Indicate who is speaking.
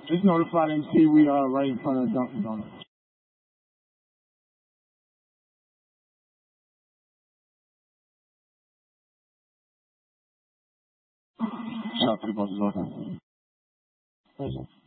Speaker 1: Just notify them, see we are right in front of Dunkin' Donuts. Shout out to the bosses. Okay.